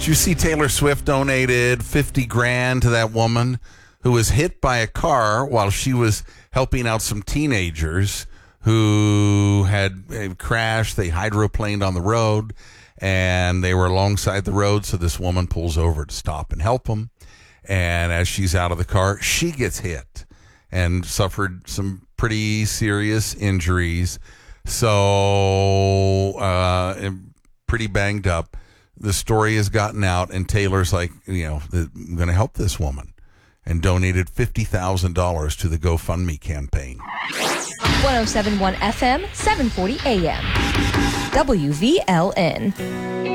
Did you see Taylor Swift donated 50 grand to that woman who was hit by a car while she was helping out some teenagers who had crashed? They hydroplaned on the road, and they were alongside the road, so this woman pulls over to stop and help them. And as she's out of the car, she gets hit and suffered some pretty serious injuries. So, pretty banged up. The story has gotten out, and Taylor's like, I'm going to help this woman, and donated $50,000 to the GoFundMe campaign. 107.1 FM, 740 AM. WVLN.